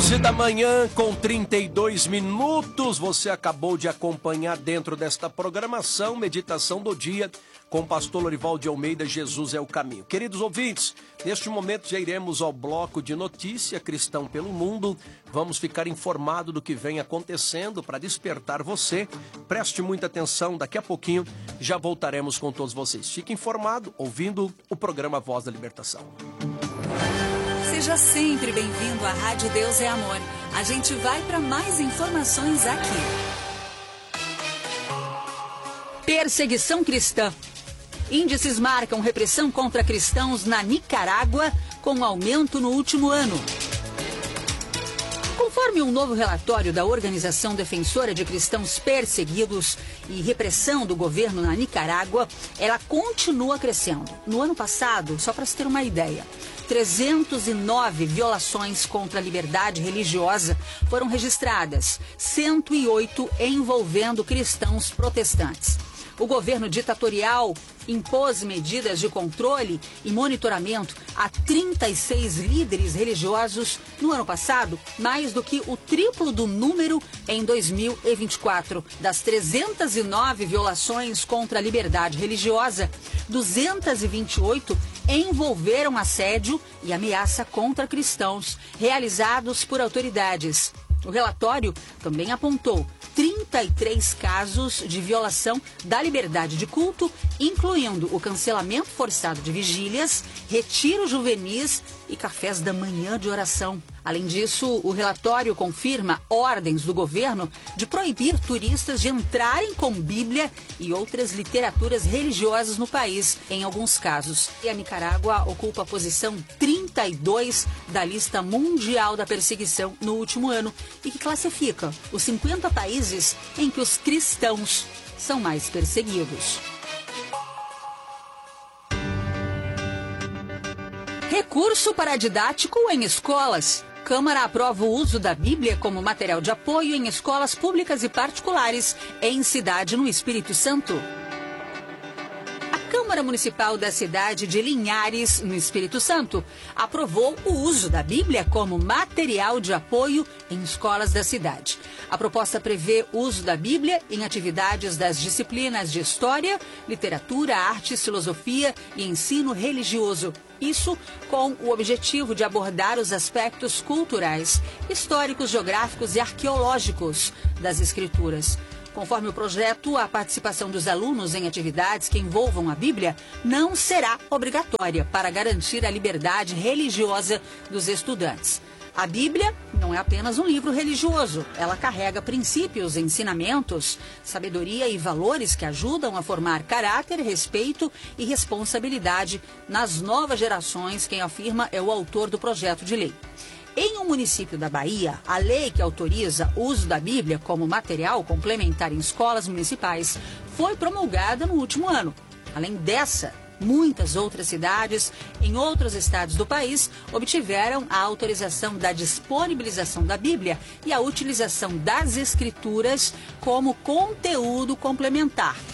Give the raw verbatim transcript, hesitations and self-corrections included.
onze da manhã com trinta e dois minutos, você acabou de acompanhar dentro desta programação Meditação do Dia com o pastor Lorival de Almeida, Jesus é o Caminho. Queridos ouvintes, neste momento já iremos ao bloco de notícia Cristão pelo Mundo. Vamos ficar informado do que vem acontecendo para despertar você. Preste muita atenção, daqui a pouquinho já voltaremos com todos vocês. Fique informado ouvindo o programa Voz da Libertação. Seja sempre bem-vindo à Rádio Deus é Amor. A gente vai para mais informações aqui. Perseguição cristã. Índices marcam repressão contra cristãos na Nicarágua com aumento no último ano. Conforme um novo relatório da Organização Defensora de Cristãos Perseguidos e Repressão do governo na Nicarágua, ela continua crescendo. No ano passado, só para se ter uma ideia, trezentas e nove violações contra a liberdade religiosa foram registradas, cento e oito envolvendo cristãos protestantes. O governo ditatorial impôs medidas de controle e monitoramento a trinta e seis líderes religiosos no ano passado, mais do que o triplo do número em dois mil e vinte e quatro. Das trezentas e nove violações contra a liberdade religiosa, duzentas e vinte e oito envolveram assédio e ameaça contra cristãos, realizados por autoridades. O relatório também apontou trinta e três casos de violação da liberdade de culto, incluindo o cancelamento forçado de vigílias, retiros juvenis e cafés da manhã de oração. Além disso, o relatório confirma ordens do governo de proibir turistas de entrarem com Bíblia e outras literaturas religiosas no país, em alguns casos. E a Nicarágua ocupa a posição trinta e dois da lista mundial da perseguição no último ano e que classifica os cinquenta países em que os cristãos são mais perseguidos. Recurso paradidático em escolas. Câmara aprova o uso da Bíblia como material de apoio em escolas públicas e particulares em cidade no Espírito Santo. A Câmara Municipal da cidade de Linhares, no Espírito Santo, aprovou o uso da Bíblia como material de apoio em escolas da cidade. A proposta prevê o uso da Bíblia em atividades das disciplinas de História, Literatura, Artes, Filosofia e Ensino Religioso. Isso com o objetivo de abordar os aspectos culturais, históricos, geográficos e arqueológicos das Escrituras. Conforme o projeto, a participação dos alunos em atividades que envolvam a Bíblia não será obrigatória para garantir a liberdade religiosa dos estudantes. A Bíblia não é apenas um livro religioso. Ela carrega princípios, ensinamentos, sabedoria e valores que ajudam a formar caráter, respeito e responsabilidade nas novas gerações. Quem afirma é o autor do projeto de lei. Em um município da Bahia, a lei que autoriza o uso da Bíblia como material complementar em escolas municipais foi promulgada no último ano. Além dessa, muitas outras cidades em outros estados do país obtiveram a autorização da disponibilização da Bíblia e a utilização das Escrituras como conteúdo complementar